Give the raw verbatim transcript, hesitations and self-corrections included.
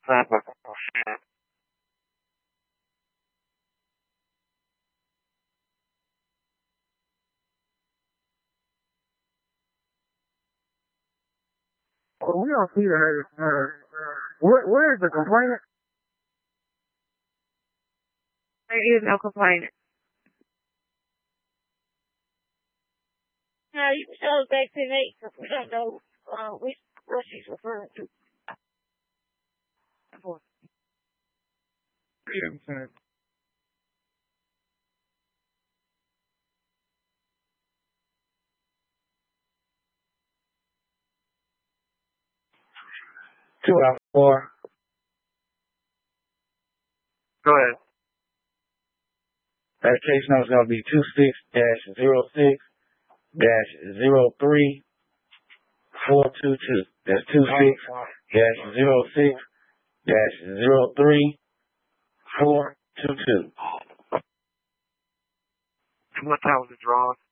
Sounds like some shit. Well, we don't see her. Uh, where, where is the complainant? There is no complainant. No, you can tell us back to eight because we don't know uh, which, what she's referring to. Yeah, Two out of four. Go ahead. That case number is going to be two six dash zero six dash zero three four two two. That's two six dash zero six dash zero three four two two. What time was it drawn?